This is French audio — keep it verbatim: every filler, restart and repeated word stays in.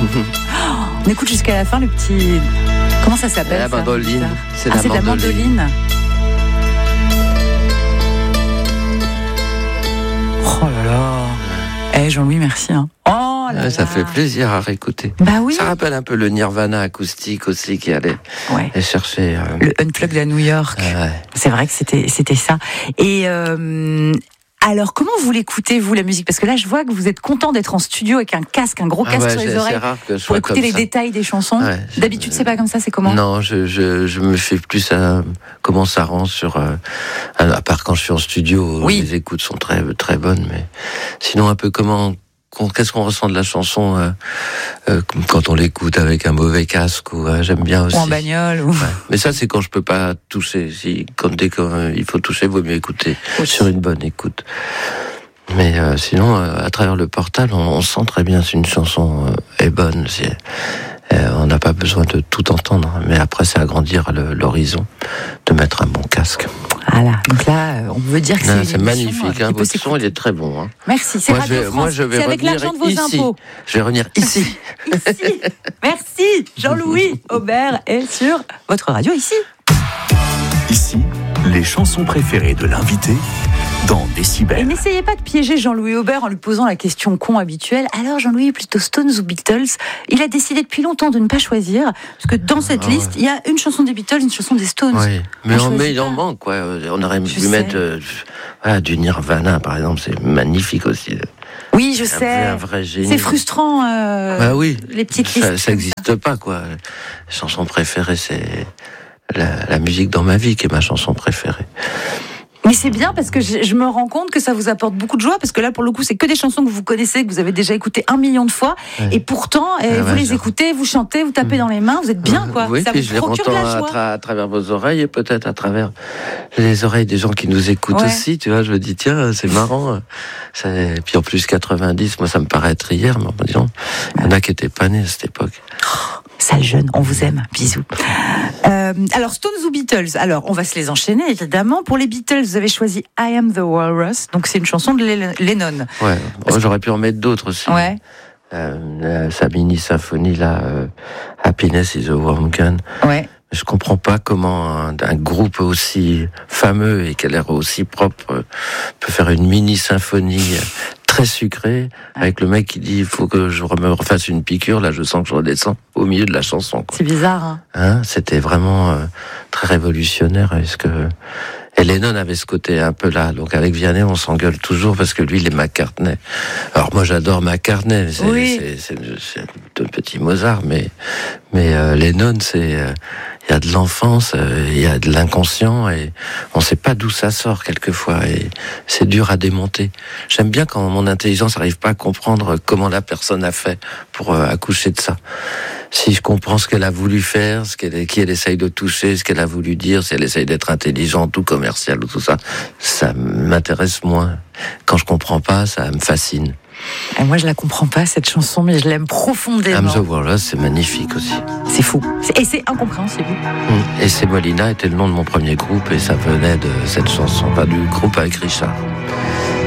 On écoute jusqu'à la fin le petit... Comment ça s'appelle? La mandoline. C'est, ah, la, c'est mandoline. la mandoline. Oh là là. Eh hey, Jean-Louis, merci. Hein. Oh là ouais, ça là. fait plaisir à réécouter. Bah oui. Ça rappelle un peu le Nirvana acoustique aussi qui allait ouais. chercher. Euh... Le Unplugged à New York. Ah ouais. C'est vrai que c'était, c'était ça. Et... Euh... Alors, comment vous l'écoutez, vous, la musique? Parce que là, je vois que vous êtes content d'être en studio avec un casque, un gros casque ah ouais, sur les oreilles, pour écouter les ça. détails des chansons. Ouais, je... D'habitude, c'est pas comme ça, c'est comment? Non, je, je, je me fais plus à comment ça rend sur... Euh, à part quand je suis en studio, oui. les écoutes sont très, très bonnes, mais sinon, un peu comment... Qu'est-ce qu'on ressent de la chanson euh, euh, quand on l'écoute avec un mauvais casque ou euh, j'aime bien aussi. Ou en bagnole. Ou... Ouais. Mais ça, c'est quand je peux pas toucher. Si, quand dès qu'il faut toucher, il vaut mieux écouter oui. sur une bonne écoute. Mais euh, sinon, euh, à travers le portable, on, on sent très bien si une chanson euh, est bonne. Si, euh, on n'a pas besoin de tout entendre. Mais après, c'est agrandir le, l'horizon, de mettre un bon casque. Voilà, donc là, on veut dire que non, c'est, c'est magnifique. Hein, votre son, il est très bon. Hein. Merci, c'est moi, Radio je vais, France. Moi, je vais c'est avec l'argent de vos ici. impôts. Je vais revenir ici. Ici. Merci, Jean-Louis Aubert est sur votre radio ici. Ici, les chansons préférées de l'invité dans Décibel. Et n'essayez pas de piéger Jean-Louis Aubert en lui posant la question con habituelle. Alors Jean-Louis, plutôt Stones ou Beatles? Il a décidé depuis longtemps de ne pas choisir, parce que dans cette ah, liste, il ouais. y a une chanson des Beatles, une chanson des Stones. Oui, mais, on, mais il en manque, quoi. On aurait pu mettre euh, voilà, du Nirvana, par exemple, c'est magnifique aussi. Oui, je un sais. Vrai, un vrai génie. C'est frustrant, euh, bah oui. les petites ça, listes. Ça n'existe pas, quoi. La chanson préférée, c'est la, la musique dans ma vie qui est ma chanson préférée. Mais c'est bien parce que je, je me rends compte que ça vous apporte beaucoup de joie, parce que là, pour le coup, c'est que des chansons que vous connaissez, que vous avez déjà écoutées un million de fois, ouais. et pourtant, ah, vous ouais, les genre... écoutez, vous chantez, vous tapez dans les mains, vous êtes bien, quoi. Oui, ça puis vous je les procure de la joie. À, tra- à travers vos oreilles et peut-être à travers les oreilles des gens qui nous écoutent ouais. aussi, tu vois. Je me dis, tiens, c'est marrant. Ça... Et puis en plus, quatre-vingt-dix, moi, ça me paraît être hier, mais disons, il y en a qui n'étaient pas nés à cette époque. Oh, sale jeune, on vous aime. Bisous. Euh, alors, Stones ou Beatles? Alors, on va se les enchaîner, évidemment. Pour les Beatles, vous avez choisi I Am the Walrus. Donc, c'est une chanson de Lennon. Ouais, bon, j'aurais pu en mettre d'autres aussi. Ouais. Euh, sa mini-symphonie, là, euh, Happiness is a Warm Gun. Ouais. Je comprends pas comment un, un groupe aussi fameux et qui a l'air aussi propre peut faire une mini-symphonie très sucrée avec le mec qui dit il faut que je me refasse une piqûre. Là, je sens que je redescends au milieu de la chanson, quoi. C'est bizarre, hein, hein C'était vraiment euh, très révolutionnaire. Est-ce que et Lennon avait ce côté un peu là. Donc avec Vianney, on s'engueule toujours parce que lui, il est McCartney. Alors moi, j'adore McCartney. C'est, oui. c'est, c'est, c'est, c'est un petit Mozart, mais mais euh, Lennon, c'est euh, il y a de l'enfance, euh, il y a de l'inconscient et on sait pas d'où ça sort quelquefois et c'est dur à démonter. J'aime bien quand mon intelligence n'arrive pas à comprendre comment la personne a fait pour euh, accoucher de ça. Si je comprends ce qu'elle a voulu faire, ce qu'elle, qui elle essaye de toucher, ce qu'elle a voulu dire, si elle essaye d'être intelligente ou commerciale ou tout ça, ça m'intéresse moins. Quand je comprends pas, ça me fascine. Et moi, je la comprends pas, cette chanson, mais je l'aime profondément. I'm the Walrus, c'est magnifique aussi. C'est fou. Et c'est incompréhensible. Et C'est Molina était le nom de mon premier groupe et ça venait de cette chanson, pas du groupe avec Richard.